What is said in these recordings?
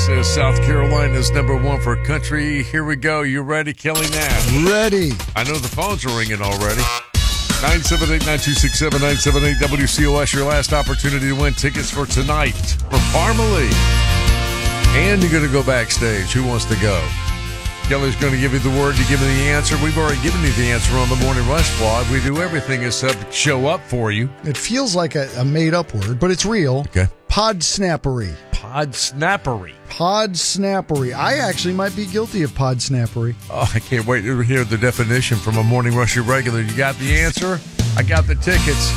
says South Carolina's #1 for country. Here we go. You ready, Kelly Nash? Ready. I know the phones are ringing already. 978-9267-978 WCOS, your last opportunity to win tickets for tonight for Parmalee. And you're going to go backstage. Who wants to go? Kelly's going to give you the word. You give me the answer. We've already given you the answer on the Morning Rush blog. We do everything except show up for you. It feels like a made-up word, but it's real. Okay. Podsnappery. Podsnappery. Podsnappery. I actually might be guilty of podsnappery. Oh, I can't wait to hear the definition from a Morning Rush regular. You got the answer? I got the tickets.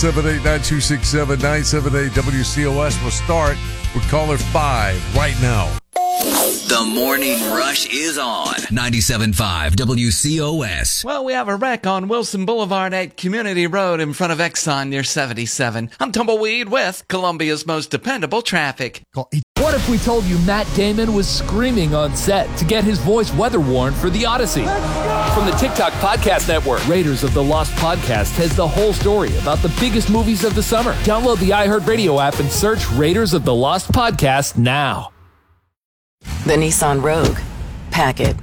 978-9267-978 WCOS will start with caller 5 right now. The Morning Rush is on 97.5 WCOS. Well, we have a wreck on Wilson Boulevard at Community Road in front of Exxon near 77. I'm Tumbleweed with Columbia's most dependable traffic. What if we told you Matt Damon was screaming on set to get his voice weather-worn for The Odyssey? From the TikTok Podcast Network, Raiders of the Lost Podcast has the whole story about the biggest movies of the summer. Download the iHeartRadio app and search Raiders of the Lost Podcast now. The Nissan Rogue. Pack it.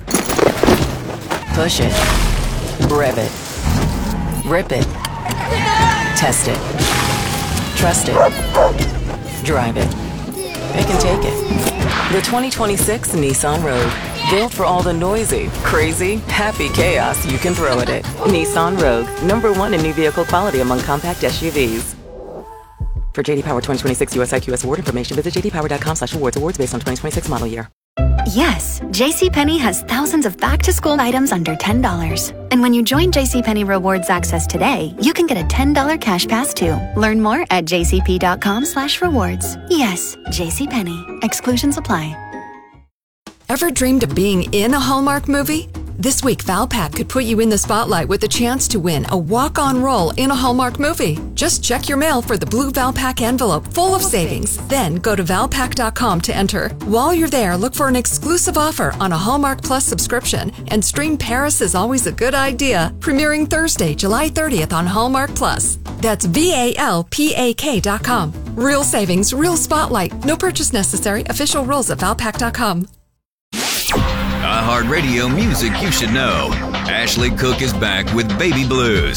Push it. Rev it. Rip it. Test it. Trust it. Drive it. It can take it. The 2026 Nissan Rogue. Built for all the noisy, crazy, happy chaos you can throw at it. Nissan Rogue. #1 in new vehicle quality among compact SUVs. For JD Power 2026 US IQS award information, visit jdpower.com/awards. Awards based on 2026 model year. Yes, JCPenney has thousands of back-to-school items under $10. And when you join JCPenney Rewards Access today, you can get a $10 cash pass too. Learn more at jcp.com/rewards. Yes, JCPenney. Exclusions apply. Ever dreamed of being in a Hallmark movie? This week, Valpak could put you in the spotlight with a chance to win a walk-on role in a Hallmark movie. Just check your mail for the blue Valpak envelope full of savings. Then go to Valpak.com to enter. While you're there, look for an exclusive offer on a Hallmark Plus subscription and stream Paris is Always a Good Idea, premiering Thursday, July 30th on Hallmark Plus. That's VALPAK.com. Real savings, real spotlight. No purchase necessary. Official rules at Valpak.com. iHeartRadio music you should know. Ashley Cook is back with Baby Blues.